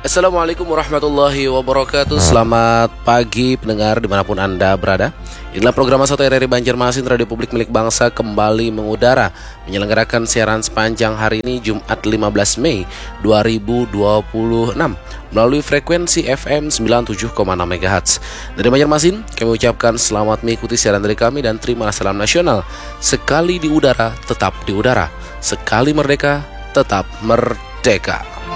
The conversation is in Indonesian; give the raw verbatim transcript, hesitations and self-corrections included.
Assalamualaikum warahmatullahi wabarakatuh. Selamat pagi pendengar dimanapun Anda berada. Inilah program satu R R I Banjarmasin, radio publik milik bangsa, kembali mengudara, menyelenggarakan siaran sepanjang hari ini Jumat lima belas Mei dua ribu dua puluh enam melalui frekuensi F M sembilan puluh tujuh koma enam MHz. Dari Banjarmasin, kami ucapkan selamat mengikuti siaran dari kami dan terima salam nasional. Sekali di udara, tetap di udara. Sekali merdeka, tetap merdeka.